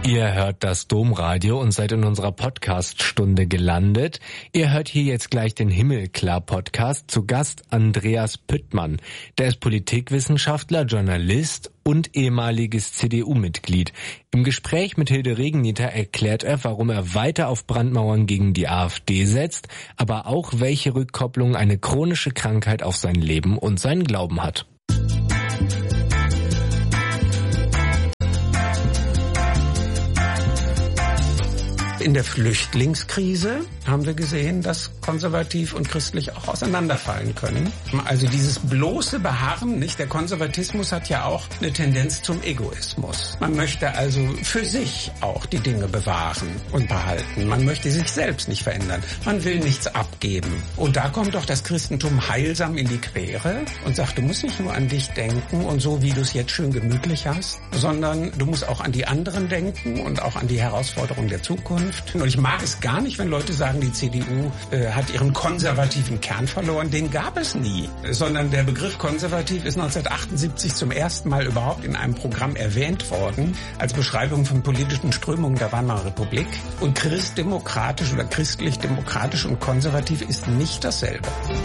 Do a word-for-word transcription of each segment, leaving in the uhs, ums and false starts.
Ihr hört das Domradio und seid in unserer Podcast-Stunde gelandet. Ihr hört hier jetzt gleich den Himmelklar-Podcast. Zu Gast Andreas Püttmann. Der ist Politikwissenschaftler, Journalist und ehemaliges C D U-Mitglied. Im Gespräch mit Hilde Regenniether erklärt er, warum er weiter auf Brandmauern gegen die AfD setzt, aber auch welche Rückkopplung eine chronische Krankheit auf sein Leben und seinen Glauben hat. In der Flüchtlingskrise haben wir gesehen, dass konservativ und christlich auch auseinanderfallen können. Also dieses bloße Beharren, nicht? Der Konservatismus hat ja auch eine Tendenz zum Egoismus. Man möchte also für sich auch die Dinge bewahren und behalten. Man möchte sich selbst nicht verändern. Man will nichts abgeben. Und da kommt doch das Christentum heilsam in die Quere und sagt, du musst nicht nur an dich denken und so, wie du es jetzt schön gemütlich hast, sondern du musst auch an die anderen denken und auch an die Herausforderungen der Zukunft. Und ich mag es gar nicht, wenn Leute sagen, die C D U äh, hat ihren konservativen Kern verloren. Den gab es nie. Sondern der Begriff konservativ ist neunzehnhundertachtundsiebzig zum ersten Mal überhaupt in einem Programm erwähnt worden, als Beschreibung von politischen Strömungen der Weimarer Republik. Und christdemokratisch oder christlich-demokratisch und konservativ ist nicht dasselbe.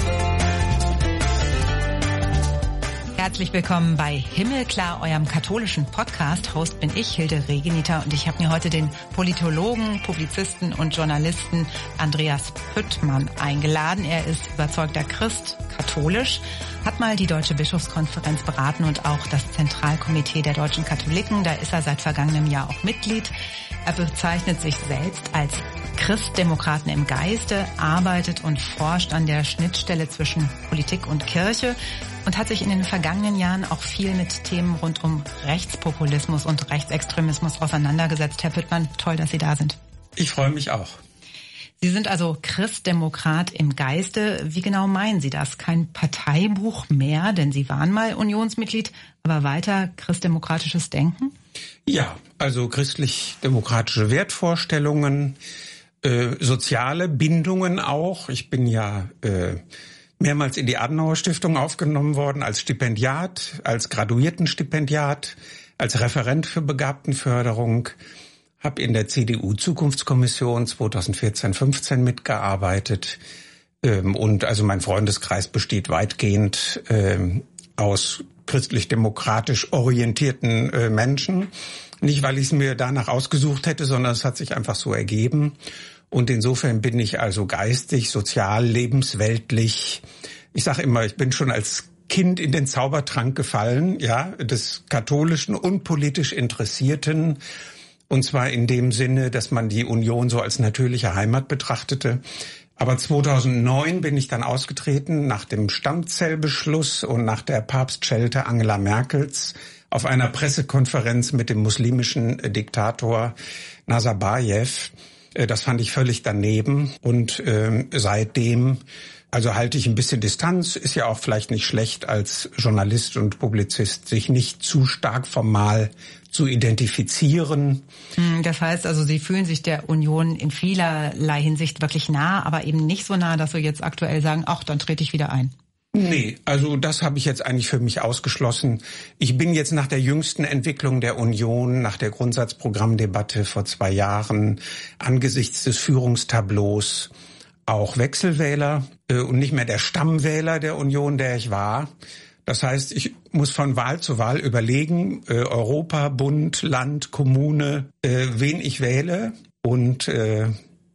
Herzlich willkommen bei Himmelklar, eurem katholischen Podcast. Host bin ich, Hilde Regenniether, und ich habe mir heute den Politologen, Publizisten und Journalisten Andreas Püttmann eingeladen. Er ist überzeugter Christ, katholisch, hat mal die Deutsche Bischofskonferenz beraten und auch das Zentralkomitee der deutschen Katholiken. Da ist er seit vergangenem Jahr auch Mitglied. Er bezeichnet sich selbst als Christdemokraten im Geiste, arbeitet und forscht an der Schnittstelle zwischen Politik und Kirche und hat sich in den vergangenen Jahren auch viel mit Themen rund um Rechtspopulismus und Rechtsextremismus auseinandergesetzt. Herr Püttmann, toll, dass Sie da sind. Ich freue mich auch. Sie sind also Christdemokrat im Geiste. Wie genau meinen Sie das? Kein Parteibuch mehr, denn Sie waren mal Unionsmitglied, aber weiter christdemokratisches Denken? Ja, also christlich-demokratische Wertvorstellungen, äh, soziale Bindungen auch. Ich bin ja äh, mehrmals in die Adenauer-Stiftung aufgenommen worden als Stipendiat, als Graduiertenstipendiat, als Referent für Begabtenförderung, habe in der C D U-Zukunftskommission zweitausendvierzehn fünfzehn mitgearbeitet. Ähm, und also mein Freundeskreis besteht weitgehend ähm, aus christlich-demokratisch orientierten äh, Menschen. Nicht, weil ich es mir danach ausgesucht hätte, sondern es hat sich einfach so ergeben. Und insofern bin ich also geistig, sozial, lebensweltlich. Ich sage immer, ich bin schon als Kind in den Zaubertrank gefallen, ja, des katholischen und politisch Interessierten. Und zwar in dem Sinne, dass man die Union so als natürliche Heimat betrachtete. Aber zweitausendneun bin ich dann ausgetreten, nach dem Stammzellbeschluss und nach der Papstschelte Angela Merkels auf einer Pressekonferenz mit dem muslimischen Diktator Nazarbayev. Das fand ich völlig daneben und äh, seitdem, also halte ich ein bisschen Distanz, ist ja auch vielleicht nicht schlecht als Journalist und Publizist, sich nicht zu stark formal zu identifizieren. Das heißt also, Sie fühlen sich der Union in vielerlei Hinsicht wirklich nah, aber eben nicht so nah, dass Sie jetzt aktuell sagen, ach, dann trete ich wieder ein. Nee, also das habe ich jetzt eigentlich für mich ausgeschlossen. Ich bin jetzt nach der jüngsten Entwicklung der Union, nach der Grundsatzprogrammdebatte vor zwei Jahren, angesichts des Führungstableaus auch Wechselwähler äh, und nicht mehr der Stammwähler der Union, der ich war. Das heißt, ich muss von Wahl zu Wahl überlegen, äh, Europa, Bund, Land, Kommune, äh, wen ich wähle. Und äh,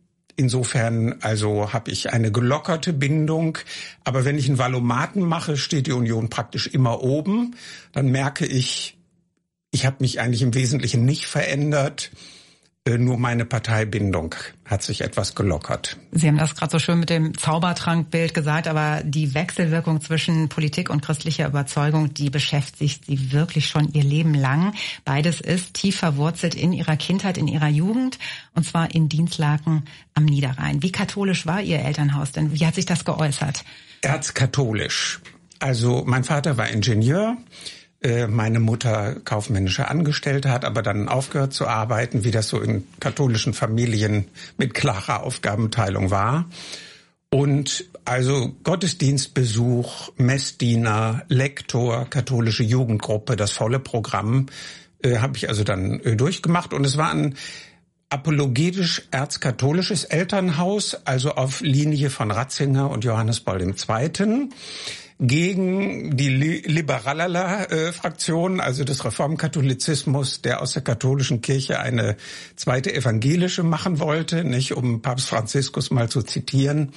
insofern also habe ich eine gelockerte Bindung. Aber wenn ich einen Valomaten mache, steht die Union praktisch immer oben. Dann merke ich, ich habe mich eigentlich im Wesentlichen nicht verändert. Nur meine Parteibindung hat sich etwas gelockert. Sie haben das gerade so schön mit dem Zaubertrankbild gesagt, aber die Wechselwirkung zwischen Politik und christlicher Überzeugung, die beschäftigt Sie wirklich schon Ihr Leben lang. Beides ist tief verwurzelt in Ihrer Kindheit, in Ihrer Jugend, und zwar in Dinslaken am Niederrhein. Wie katholisch war Ihr Elternhaus denn? Wie hat sich das geäußert? Erzkatholisch. Also mein Vater war Ingenieur. Meine Mutter kaufmännische Angestellte, hat aber dann aufgehört zu arbeiten, wie das so in katholischen Familien mit klarer Aufgabenteilung war. Und also Gottesdienstbesuch, Messdiener, Lektor, katholische Jugendgruppe, das volle Programm. äh, habe ich also dann äh, durchgemacht. Und es war ein apologetisch-erzkatholisches Elternhaus, also auf Linie von Ratzinger und Johannes Paul der Zweite. Gegen die Liberalala-Fraktion, also des Reformkatholizismus, der aus der katholischen Kirche eine zweite evangelische machen wollte, nicht, um Papst Franziskus mal zu zitieren.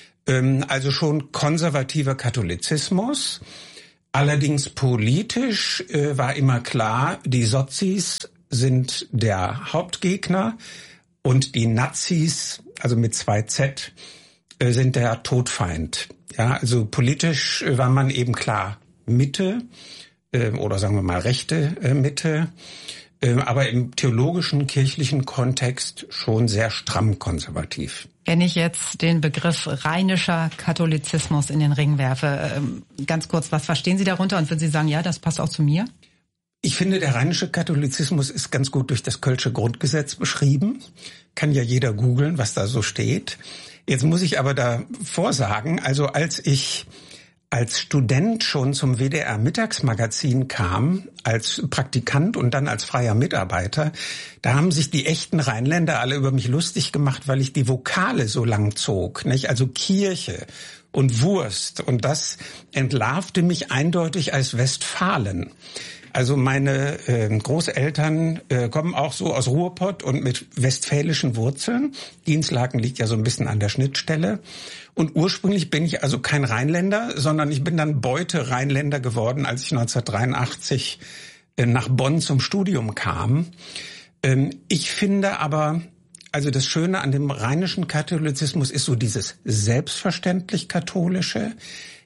Also schon konservativer Katholizismus. Allerdings politisch war immer klar, die Sozis sind der Hauptgegner und die Nazis, also mit zwei Z, sind der Todfeind. Ja, also politisch war man eben klar Mitte äh, oder sagen wir mal rechte äh, Mitte, äh, aber im theologischen, kirchlichen Kontext schon sehr stramm konservativ. Wenn ich jetzt den Begriff rheinischer Katholizismus in den Ring werfe, äh, ganz kurz, was verstehen Sie darunter und würden Sie sagen, ja, das passt auch zu mir? Ich finde, der rheinische Katholizismus ist ganz gut durch das Kölsche Grundgesetz beschrieben. Kann ja jeder googeln, was da so steht. Jetzt muss ich aber davor sagen, also als ich als Student schon zum W D R Mittagsmagazin kam, als Praktikant und dann als freier Mitarbeiter, da haben sich die echten Rheinländer alle über mich lustig gemacht, weil ich die Vokale so lang zog, nicht? Also Kirche und Wurst. Und das entlarvte mich eindeutig als Westfalen. Also meine äh, Großeltern äh, kommen auch so aus Ruhrpott und mit westfälischen Wurzeln. Dinslaken liegt ja so ein bisschen an der Schnittstelle. Und ursprünglich bin ich also kein Rheinländer, sondern ich bin dann Beute-Rheinländer geworden, als ich neunzehnhundertdreiundachtzig äh, nach Bonn zum Studium kam. Ähm, ich finde aber, also das Schöne an dem rheinischen Katholizismus ist so dieses selbstverständlich Katholische,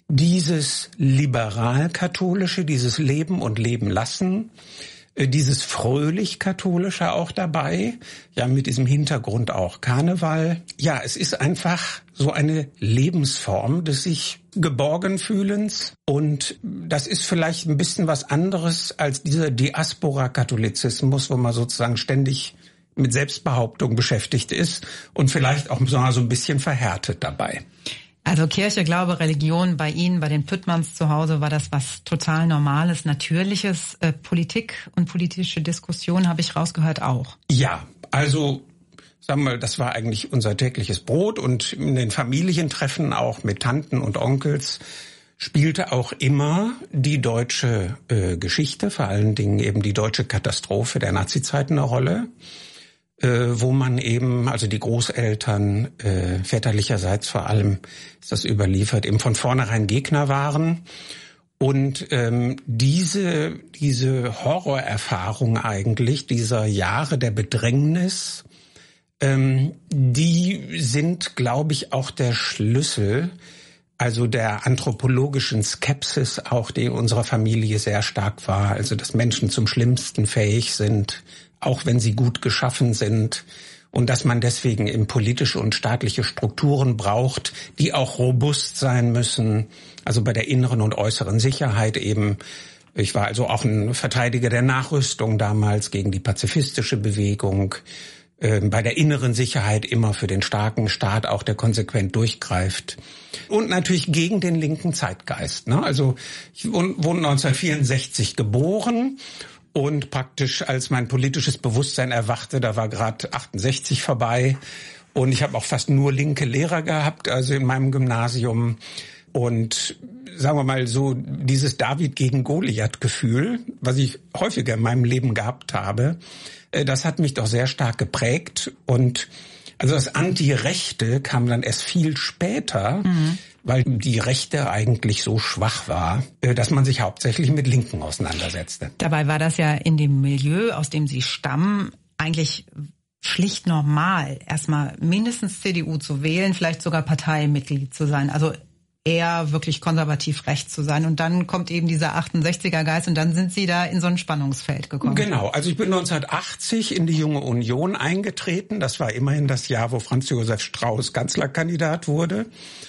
dieses liberal-katholische, dieses Leben und Leben lassen, dieses fröhlich-katholische auch dabei, ja, mit diesem Hintergrund auch Karneval. Ja, es ist einfach so eine Lebensform des sich geborgen Fühlens und das ist vielleicht ein bisschen was anderes als dieser Diaspora-Katholizismus, wo man sozusagen ständig mit Selbstbehauptung beschäftigt ist und vielleicht auch so ein bisschen verhärtet dabei. Also Kirche, Glaube, Religion bei Ihnen, bei den Püttmanns zu Hause war das was total Normales, Natürliches. Äh, Politik und politische Diskussion habe ich rausgehört auch. Ja, also sagen wir mal, das war eigentlich unser tägliches Brot und in den Familientreffen auch mit Tanten und Onkels spielte auch immer die deutsche äh, Geschichte, vor allen Dingen eben die deutsche Katastrophe der Nazizeit eine Rolle. Äh, wo man eben, also die Großeltern äh, väterlicherseits vor allem ist das überliefert, eben von vornherein Gegner waren. Und ähm, diese diese Horrorerfahrung eigentlich, dieser Jahre der Bedrängnis, ähm, die sind, glaube ich, auch der Schlüssel, also der anthropologischen Skepsis auch, die in unserer Familie sehr stark war, also dass Menschen zum Schlimmsten fähig sind, auch wenn sie gut geschaffen sind und dass man deswegen eben politische und staatliche Strukturen braucht, die auch robust sein müssen, also bei der inneren und äußeren Sicherheit eben. Ich war also auch ein Verteidiger der Nachrüstung damals gegen die pazifistische Bewegung, äh, bei der inneren Sicherheit immer für den starken Staat, auch der konsequent durchgreift. Und natürlich gegen den linken Zeitgeist, ne? Also ich wurde neunzehnhundertvierundsechzig geboren. Und praktisch, als mein politisches Bewusstsein erwachte, da war gerade achtundsechzig vorbei. Und ich habe auch fast nur linke Lehrer gehabt, also in meinem Gymnasium. Und sagen wir mal so, dieses David gegen Goliath-Gefühl, was ich häufiger in meinem Leben gehabt habe, das hat mich doch sehr stark geprägt. Und also das Anti-Rechte kam dann erst viel später, mhm. weil die Rechte eigentlich so schwach war, dass man sich hauptsächlich mit Linken auseinandersetzte. Dabei war das ja in dem Milieu, aus dem Sie stammen, eigentlich schlicht normal, erstmal mindestens C D U zu wählen, vielleicht sogar Parteimitglied zu sein. Also eher wirklich konservativ rechts zu sein. Und dann kommt eben dieser achtundsechziger Geist und dann sind Sie da in so ein Spannungsfeld gekommen. Genau, also ich bin neunzehnhundertachtzig in die Junge Union eingetreten. Das war immerhin das Jahr, wo Franz Josef Strauß Kanzlerkandidat wurde.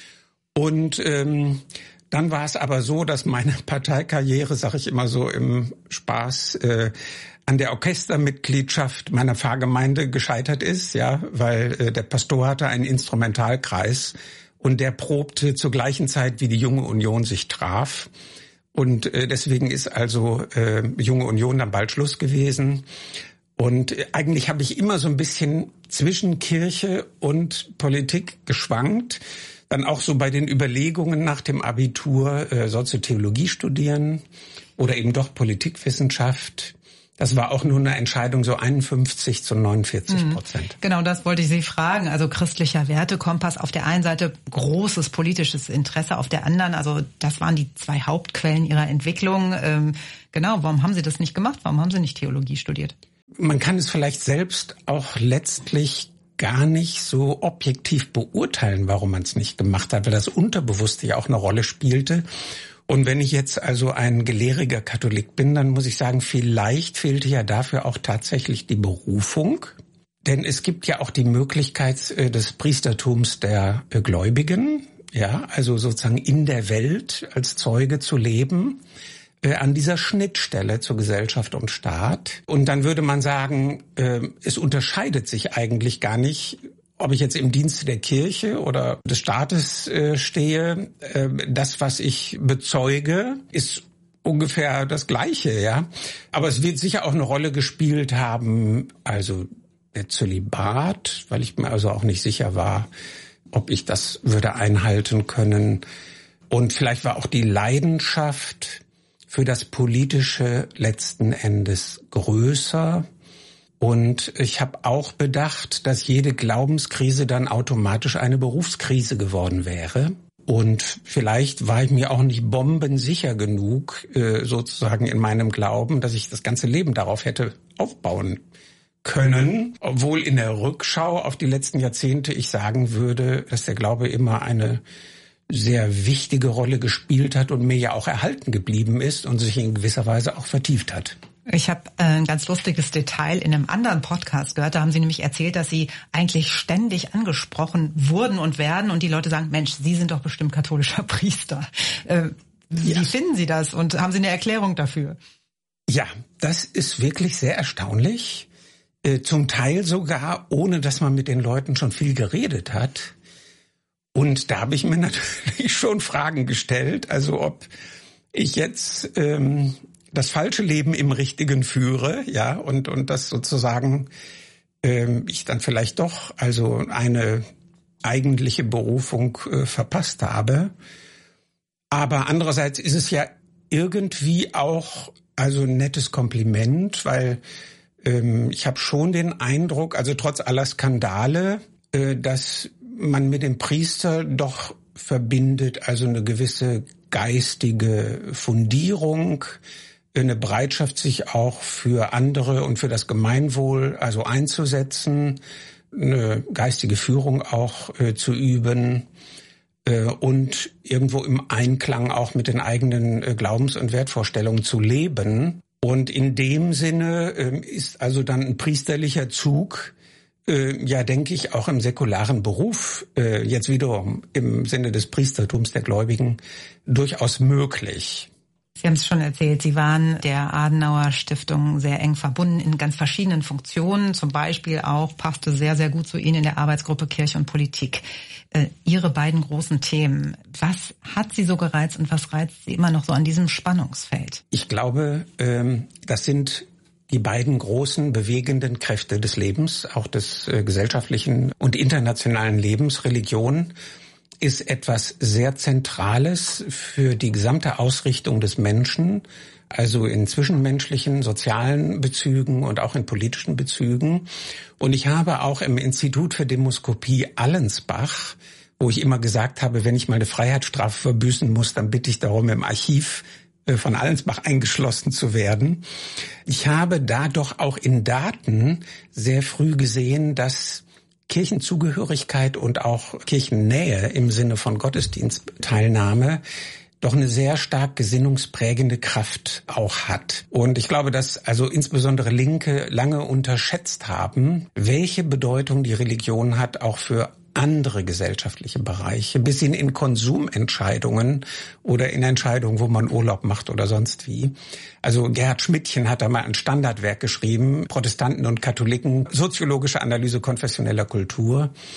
Und ähm, dann war es aber so, dass meine Parteikarriere, sage ich immer so im Spaß, äh, an der Orchestermitgliedschaft meiner Pfarrgemeinde gescheitert ist, ja, weil äh, der Pastor hatte einen Instrumentalkreis und der probte zur gleichen Zeit, wie die Junge Union sich traf. Und äh, deswegen ist also äh, Junge Union dann bald Schluss gewesen. Und äh, eigentlich habe ich immer so ein bisschen zwischen Kirche und Politik geschwankt. Dann auch so bei den Überlegungen nach dem Abitur, äh, sollst du Theologie studieren oder eben doch Politikwissenschaft. Das war auch nur eine Entscheidung, so einundfünfzig zu neunundvierzig Prozent. Genau, das wollte ich Sie fragen. Also christlicher Wertekompass auf der einen Seite, großes politisches Interesse auf der anderen. Also das waren die zwei Hauptquellen Ihrer Entwicklung. Ähm, genau, warum haben Sie das nicht gemacht? Warum haben Sie nicht Theologie studiert? Man kann es vielleicht selbst auch letztlich gar nicht so objektiv beurteilen, warum man es nicht gemacht hat, weil das Unterbewusste ja auch eine Rolle spielte. Und wenn ich jetzt also ein gelehriger Katholik bin, dann muss ich sagen, vielleicht fehlte ja dafür auch tatsächlich die Berufung. Denn es gibt ja auch die Möglichkeit des Priestertums der Gläubigen, ja, also sozusagen in der Welt als Zeuge zu leben, äh, an dieser Schnittstelle zur Gesellschaft und Staat. Und dann würde man sagen, äh, es unterscheidet sich eigentlich gar nicht, ob ich jetzt im Dienste der Kirche oder des Staates äh, stehe. Äh, das, was ich bezeuge, ist ungefähr das Gleiche, ja. Aber es wird sicher auch eine Rolle gespielt haben, also der Zölibat, weil ich mir also auch nicht sicher war, ob ich das würde einhalten können. Und vielleicht war auch die Leidenschaft für das Politische letzten Endes größer. Und ich habe auch bedacht, dass jede Glaubenskrise dann automatisch eine Berufskrise geworden wäre. Und vielleicht war ich mir auch nicht bombensicher genug, äh, sozusagen in meinem Glauben, dass ich das ganze Leben darauf hätte aufbauen können. Obwohl in der Rückschau auf die letzten Jahrzehnte ich sagen würde, dass der Glaube immer eine sehr wichtige Rolle gespielt hat und mir ja auch erhalten geblieben ist und sich in gewisser Weise auch vertieft hat. Ich habe ein ganz lustiges Detail in einem anderen Podcast gehört. Da haben Sie nämlich erzählt, dass Sie eigentlich ständig angesprochen wurden und werden. Und die Leute sagen, Mensch, Sie sind doch bestimmt katholischer Priester. Äh, wie ja. finden Sie das? Und haben Sie eine Erklärung dafür? Ja, das ist wirklich sehr erstaunlich. Äh, zum Teil sogar, ohne dass man mit den Leuten schon viel geredet hat. Und da habe ich mir natürlich schon Fragen gestellt. Also ob ich jetzt ähm, das falsche Leben im Richtigen führe, ja, und und das sozusagen ähm, ich dann vielleicht doch also eine eigentliche Berufung äh, verpasst habe. Aber andererseits ist es ja irgendwie auch also ein nettes Kompliment, weil ähm, ich habe schon den Eindruck, also trotz aller Skandale, äh, dass man mit dem Priester doch verbindet, also eine gewisse geistige Fundierung, eine Bereitschaft, sich auch für andere und für das Gemeinwohl also einzusetzen, eine geistige Führung auch äh, zu üben äh, und irgendwo im Einklang auch mit den eigenen äh, Glaubens- und Wertvorstellungen zu leben. Und in dem Sinne äh, ist also dann ein priesterlicher Zug, äh, ja, denke ich, auch im säkularen Beruf, äh, jetzt wiederum im Sinne des Priestertums der Gläubigen, durchaus möglich. Sie haben es schon erzählt, Sie waren der Adenauer Stiftung sehr eng verbunden in ganz verschiedenen Funktionen. Zum Beispiel auch passte sehr, sehr gut zu Ihnen in der Arbeitsgruppe Kirche und Politik. Äh, Ihre beiden großen Themen. Was hat Sie so gereizt und was reizt Sie immer noch so an diesem Spannungsfeld? Ich glaube, ähm, das sind die beiden großen bewegenden Kräfte des Lebens, auch des äh, gesellschaftlichen und internationalen Lebens. Religion ist etwas sehr Zentrales für die gesamte Ausrichtung des Menschen, also in zwischenmenschlichen, sozialen Bezügen und auch in politischen Bezügen. Und ich habe auch im Institut für Demoskopie Allensbach, wo ich immer gesagt habe, wenn ich mal eine Freiheitsstrafe verbüßen muss, dann bitte ich darum, im Archiv von Allensbach eingeschlossen zu werden. Ich habe da doch auch in Daten sehr früh gesehen, dass Kirchenzugehörigkeit und auch Kirchennähe im Sinne von Gottesdienstteilnahme doch eine sehr stark gesinnungsprägende Kraft auch hat. Und ich glaube, dass also insbesondere Linke lange unterschätzt haben, welche Bedeutung die Religion hat, auch für andere gesellschaftliche Bereiche, bis hin in Konsumentscheidungen oder in Entscheidungen, wo man Urlaub macht oder sonst wie. Also Gerhard Schmidtchen hat da mal ein Standardwerk geschrieben, Protestanten und Katholiken, soziologische Analyse konfessioneller Kultur.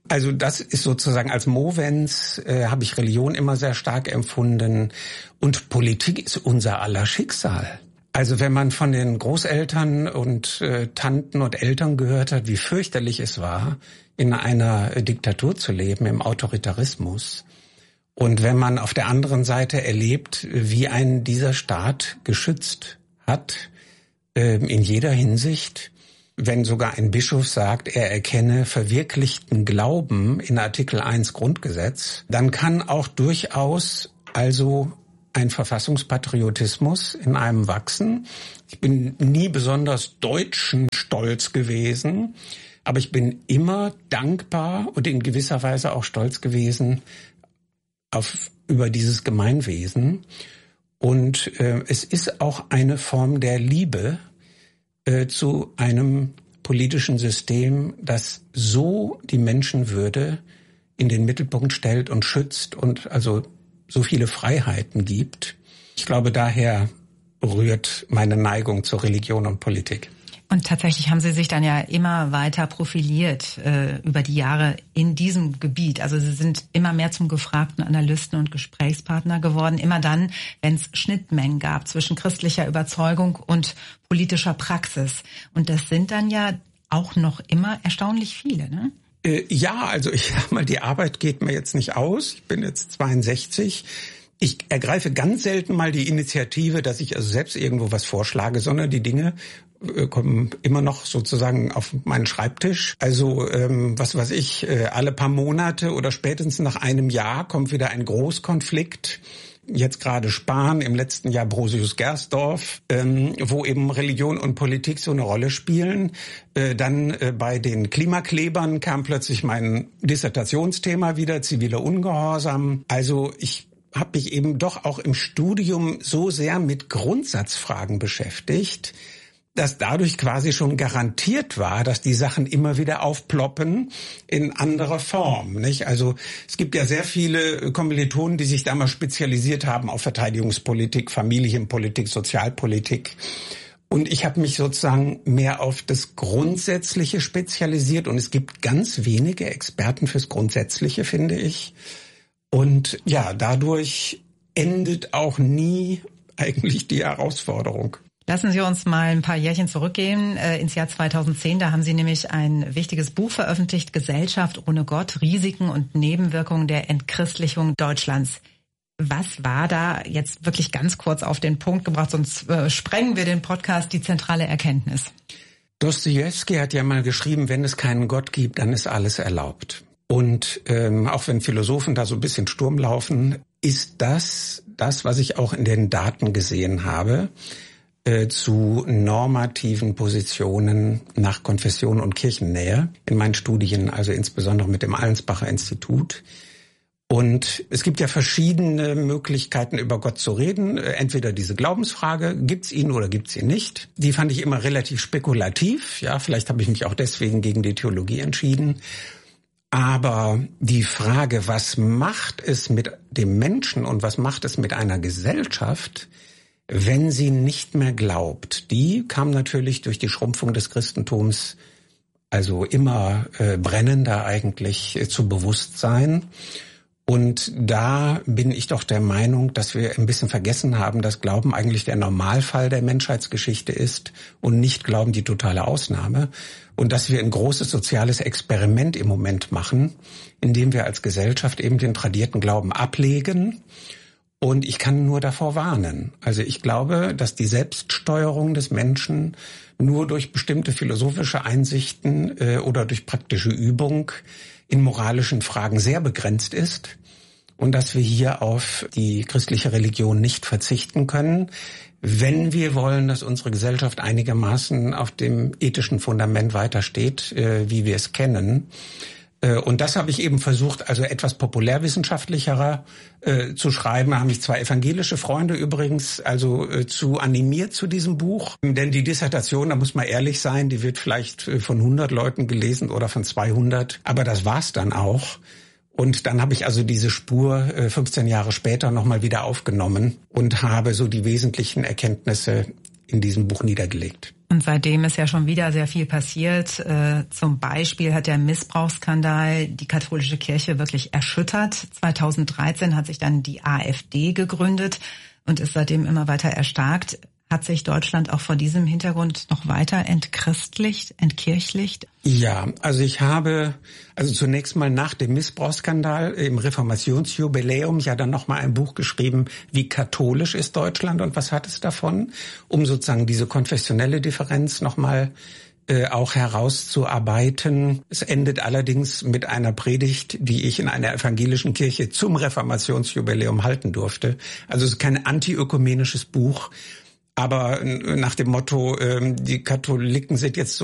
Also das ist sozusagen als Movens, äh, habe ich Religion immer sehr stark empfunden. Und Politik ist unser aller Schicksal. Also wenn man von den Großeltern und äh, Tanten und Eltern gehört hat, wie fürchterlich es war, in einer Diktatur zu leben, im Autoritarismus. Und wenn man auf der anderen Seite erlebt, wie einen dieser Staat geschützt hat, äh, in jeder Hinsicht, wenn sogar ein Bischof sagt, er erkenne verwirklichten Glauben in Artikel eins Grundgesetz, dann kann auch durchaus also ein Verfassungspatriotismus in einem wachsen. Ich bin nie besonders deutschen stolz gewesen, aber ich bin immer dankbar und in gewisser Weise auch stolz gewesen auf über dieses Gemeinwesen. Und äh, es ist auch eine Form der Liebe äh, zu einem politischen System, das so die Menschenwürde in den Mittelpunkt stellt und schützt und also so viele Freiheiten gibt. Ich glaube, daher rührt meine Neigung zur Religion und Politik. Und tatsächlich haben Sie sich dann ja immer weiter profiliert äh, über die Jahre in diesem Gebiet. Also Sie sind immer mehr zum gefragten Analysten und Gesprächspartner geworden. Immer dann, wenn es Schnittmengen gab zwischen christlicher Überzeugung und politischer Praxis. Und das sind dann ja auch noch immer erstaunlich viele, ne? Äh, ja, also ich sag mal, die Arbeit geht mir jetzt nicht aus. Ich bin jetzt zweiundsechzig. Ich ergreife ganz selten mal die Initiative, dass ich also selbst irgendwo was vorschlage, sondern die Dinge kommen immer noch sozusagen auf meinen Schreibtisch. Also ähm, was weiß ich, äh, alle paar Monate oder spätestens nach einem Jahr kommt wieder ein Großkonflikt. Jetzt gerade Spahn, im letzten Jahr Brosius-Gersdorf, ähm, wo eben Religion und Politik so eine Rolle spielen. Äh, dann äh, bei den Klimaklebern kam plötzlich mein Dissertationsthema wieder, ziviler Ungehorsam. Also ich habe mich eben doch auch im Studium so sehr mit Grundsatzfragen beschäftigt, dass dadurch quasi schon garantiert war, dass die Sachen immer wieder aufploppen in anderer Form, nicht? Also es gibt ja sehr viele Kommilitonen, die sich da mal spezialisiert haben auf Verteidigungspolitik, Familienpolitik, Sozialpolitik. Und ich habe mich sozusagen mehr auf das Grundsätzliche spezialisiert. Und es gibt ganz wenige Experten fürs Grundsätzliche, finde ich. Und ja, dadurch endet auch nie eigentlich die Herausforderung. Lassen Sie uns mal ein paar Jährchen zurückgehen äh, ins Jahr zweitausendzehn. Da haben Sie nämlich ein wichtiges Buch veröffentlicht, Gesellschaft ohne Gott, Risiken und Nebenwirkungen der Entchristlichung Deutschlands. Was war da jetzt wirklich ganz kurz auf den Punkt gebracht, sonst äh, sprengen wir den Podcast, die zentrale Erkenntnis? Dostojewski hat ja mal geschrieben, wenn es keinen Gott gibt, dann ist alles erlaubt. Und ähm, auch wenn Philosophen da so ein bisschen Sturm laufen, ist das das, was ich auch in den Daten gesehen habe, zu normativen Positionen nach Konfession und Kirchennähe in meinen Studien, also insbesondere mit dem Allensbacher Institut. Und es gibt ja verschiedene Möglichkeiten, über Gott zu reden. Entweder diese Glaubensfrage, gibt's ihn oder gibt's ihn nicht? Die fand ich immer relativ spekulativ. Ja, vielleicht habe ich mich auch deswegen gegen die Theologie entschieden. Aber die Frage, was macht es mit dem Menschen und was macht es mit einer Gesellschaft, wenn sie nicht mehr glaubt, die kam natürlich durch die Schrumpfung des Christentums also immer äh, brennender eigentlich äh, zu Bewusstsein. Und da bin ich doch der Meinung, dass wir ein bisschen vergessen haben, dass Glauben eigentlich der Normalfall der Menschheitsgeschichte ist und nicht Glauben die totale Ausnahme. Und dass wir ein großes soziales Experiment im Moment machen, indem wir als Gesellschaft eben den tradierten Glauben ablegen. Und ich kann nur davor warnen. Also ich glaube, dass die Selbststeuerung des Menschen nur durch bestimmte philosophische Einsichten äh, oder durch praktische Übung in moralischen Fragen sehr begrenzt ist und dass wir hier auf die christliche Religion nicht verzichten können, wenn wir wollen, dass unsere Gesellschaft einigermaßen auf dem ethischen Fundament weitersteht, äh, wie wir es kennen. Und das habe ich eben versucht, also etwas populärwissenschaftlicherer äh, zu schreiben. Da haben mich zwei evangelische Freunde übrigens also äh, zu animiert zu diesem Buch. Denn die Dissertation, da muss man ehrlich sein, die wird vielleicht äh, von hundert Leuten gelesen oder von zweihundert. Aber das war's dann auch. Und dann habe ich also diese Spur äh, fünfzehn Jahre später nochmal wieder aufgenommen und habe so die wesentlichen Erkenntnisse in diesem Buch niedergelegt. Und seitdem ist ja schon wieder sehr viel passiert. Äh, zum Beispiel hat der Missbrauchsskandal die katholische Kirche wirklich erschüttert. zweitausenddreizehn hat sich dann die AfD gegründet und ist seitdem immer weiter erstarkt. Hat sich Deutschland auch vor diesem Hintergrund noch weiter entchristlicht, entkirchlicht? Ja, also ich habe also zunächst mal nach dem Missbrauchsskandal im Reformationsjubiläum ja dann noch mal ein Buch geschrieben, wie katholisch ist Deutschland und was hat es davon, um sozusagen diese konfessionelle Differenz noch mal äh, auch herauszuarbeiten. Es endet allerdings mit einer Predigt, die ich in einer evangelischen Kirche zum Reformationsjubiläum halten durfte. Also es ist kein antiökumenisches Buch, aber nach dem Motto, die Katholiken sind jetzt so